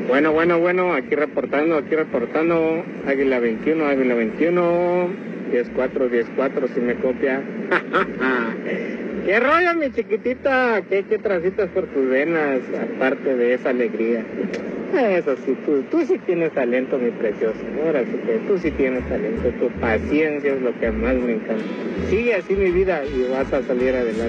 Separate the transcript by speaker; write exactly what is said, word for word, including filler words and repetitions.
Speaker 1: Bueno, bueno, bueno, aquí reportando, aquí reportando. Águila veintiuno, Águila veintiuno. diez cuatro, diez cuatro, si me copia. ¿Qué rollo, mi chiquitita? ¿Qué, qué transitas por tus venas, aparte de esa alegría? Eso sí, tú, tú sí tienes talento, mi precioso. Ahora sí que tú sí tienes talento. Tu paciencia es lo que más me encanta. Sigue así mi vida y vas a salir adelante.